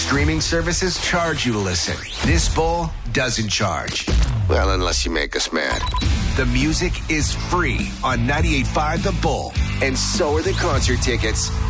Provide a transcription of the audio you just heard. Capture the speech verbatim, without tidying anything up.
streaming services charge you to listen. This bowl doesn't charge. Well, unless you make us mad. The music is free on ninety-eight point five The Bull. And so are the concert tickets.